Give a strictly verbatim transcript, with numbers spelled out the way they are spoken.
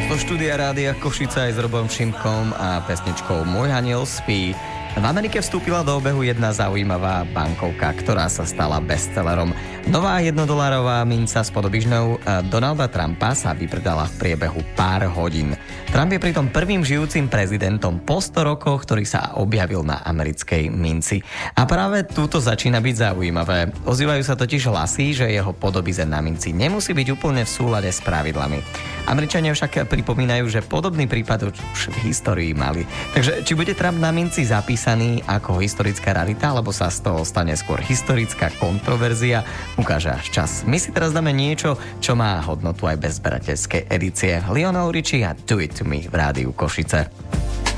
Do štúdia Rádia Košice aj s Robom Šimkom a pesničkou Môj aniel spí. V Amerike vstúpila do obehu jedna zaujímavá bankovka, ktorá sa stala bestsellerom. Nová jednodolárová minca s podobižnou Donalda Trumpa sa vypredala v priebehu pár hodín. Trump je pritom prvým žijúcim prezidentom po sto rokoch, ktorý sa objavil na americkej minci. A práve túto začína byť zaujímavé. Ozývajú sa totiž hlasy, že jeho podobizeň na minci nemusí byť úplne v súlade s pravidlami. Američania však pripomínajú, že podobný prípad už v histórii mali. Takže či bude Trump na minci zapísaný ako historická rarita, alebo sa z toho stane skôr historická kontroverzia, ukáže až čas. My si teraz dáme niečo, čo má hodnotu aj bez zberateľskej edície. Lionel Richie a Do It To Me v Rádiu Košice.